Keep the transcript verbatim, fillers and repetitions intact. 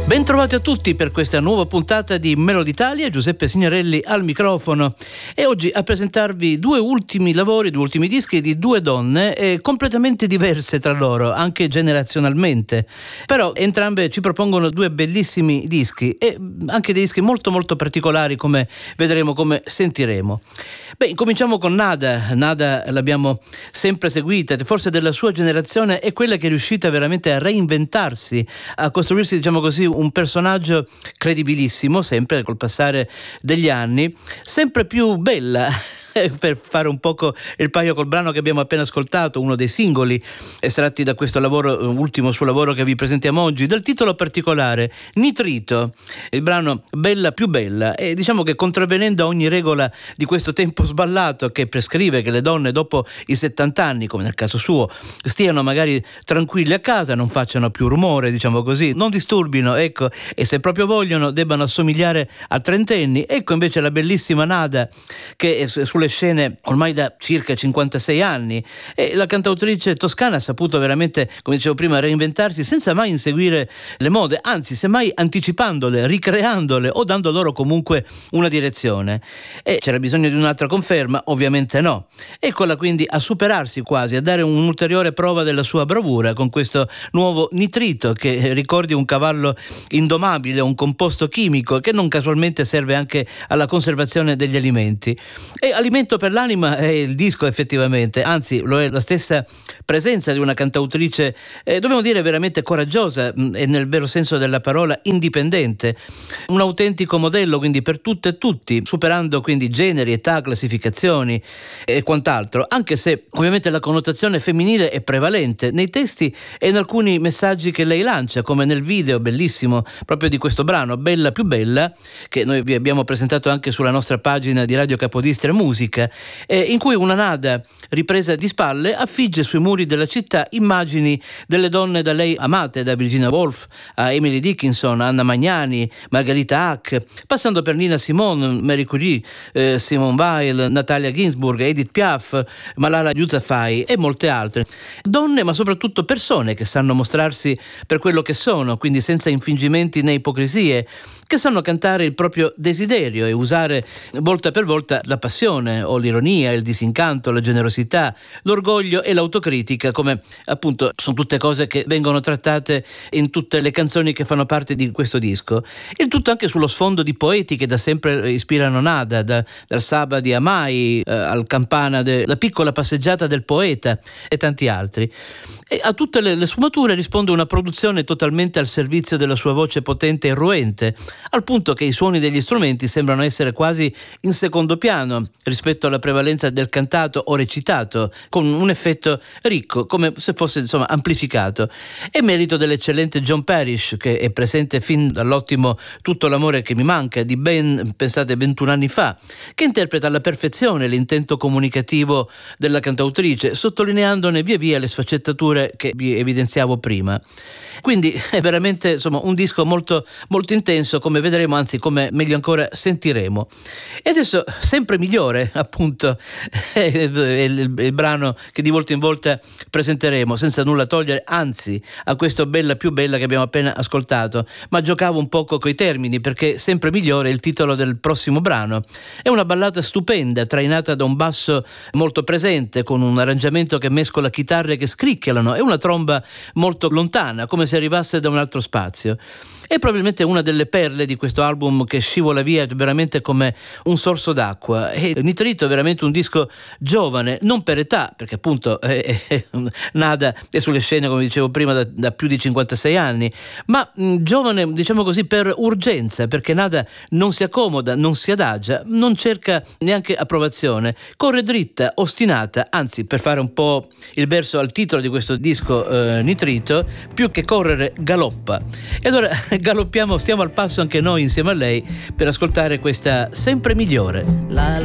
Bentrovati a tutti per questa nuova puntata di Melody Italia. Giuseppe Signorelli al microfono e oggi a presentarvi due ultimi lavori, due ultimi dischi di due donne eh, completamente diverse tra loro, anche generazionalmente, però entrambe ci propongono due bellissimi dischi e anche dei dischi molto molto particolari, come vedremo, come sentiremo. Beh, cominciamo con Nada. Nada l'abbiamo sempre seguita, forse della sua generazione è quella che è riuscita veramente a reinventarsi, a costruirsi, diciamo così, un personaggio credibilissimo, sempre col passare degli anni, sempre più bella. Per fare un poco il paio col brano che abbiamo appena ascoltato, uno dei singoli estratti da questo lavoro, ultimo suo lavoro che vi presentiamo oggi, dal titolo particolare Nitrito, il brano Bella più bella, e diciamo che contravvenendo a ogni regola di questo tempo sballato che prescrive che le donne dopo i settanta anni, come nel caso suo, stiano magari tranquilli a casa, non facciano più rumore, diciamo così, non disturbino, ecco, e se proprio vogliono debbano assomigliare a trentenni. Ecco invece la bellissima Nada, che è sulle scene ormai da circa cinquantasei anni, e la cantautrice toscana ha saputo veramente, come dicevo prima, reinventarsi senza mai inseguire le mode, anzi semmai anticipandole, ricreandole o dando loro comunque una direzione. E c'era bisogno di un'altra conferma? Ovviamente no. Eccola quindi a superarsi quasi, a dare un'ulteriore prova della sua bravura con questo nuovo Nitrito, che ricordi un cavallo indomabile, un composto chimico che non casualmente serve anche alla conservazione degli alimenti. E alimento per l'anima è il disco, effettivamente, anzi lo è la stessa presenza di una cantautrice, eh, dobbiamo dire veramente coraggiosa e nel vero senso della parola indipendente, un autentico modello quindi per tutte e tutti, superando quindi generi, età, classificazioni e quant'altro, anche se ovviamente la connotazione femminile è prevalente nei testi e in alcuni messaggi che lei lancia, come nel video bellissimo proprio di questo brano Bella più bella, che noi vi abbiamo presentato anche sulla nostra pagina di Radio Capodistria Musica, eh, in cui una Nada ripresa di spalle affigge sui muri della città immagini delle donne da lei amate, da Virginia Woolf a Emily Dickinson, Anna Magnani, Margherita Hack, passando per Nina Simone, Marie Curie, eh, Simone Weil, Natalia Ginsburg, Edith Piaf, Malala Yousafzai e molte altre. Donne, ma soprattutto persone che sanno mostrarsi per quello che sono, quindi senza infingimenti né ipocrisie, che sanno cantare il proprio desiderio e usare volta per volta la passione o l'ironia, il disincanto, la generosità, l'orgoglio e l'autocritica, come appunto sono tutte cose che vengono trattate in tutte le canzoni che fanno parte di questo disco. Il tutto anche sullo sfondo di poeti che da sempre ispirano Nada, da, dal Saba di Amai eh, al Campana de La piccola passeggiata del poeta e tanti altri. E a tutte le, le sfumature risponde una produzione totalmente al servizio della sua voce potente e irruente, al punto che i suoni degli strumenti sembrano essere quasi in secondo piano rispetto alla prevalenza del cantato o recitato, con un effetto ricco, come se fosse insomma amplificato. È merito dell'eccellente John Parrish, che è presente fin dall'ottimo Tutto l'amore che mi manca di ben, pensate, ventuno anni fa, che interpreta alla perfezione l'intento comunicativo della cantautrice, sottolineandone via via le sfaccettature che vi evidenziavo prima. Quindi è veramente insomma un disco molto molto intenso, come vedremo, anzi come meglio ancora sentiremo. E adesso sempre migliore, appunto, è il, il, il brano che di volta in volta presenteremo, senza nulla togliere anzi a questo Bella più bella che abbiamo appena ascoltato, ma giocavo un poco coi termini perché sempre migliore è il titolo del prossimo brano. È una ballata stupenda, trainata da un basso molto presente, con un arrangiamento che mescola chitarre che scricchiolano e una tromba molto lontana, come se arrivasse da un altro spazio. È probabilmente una delle perle di questo album che scivola via veramente come un sorso d'acqua. E Nitrito è veramente un disco giovane, non per età, perché appunto eh, eh, Nada è sulle scene, come dicevo prima, da, da più di cinquantasei anni, ma mh, giovane, diciamo così, per urgenza, perché Nada non si accomoda, non si adagia, non cerca neanche approvazione, corre dritta, ostinata, anzi, per fare un po' il verso al titolo di questo disco eh, Nitrito, più che correre galoppa. E allora galoppiamo, stiamo al passo anche noi insieme a lei per ascoltare questa Sempre migliore. La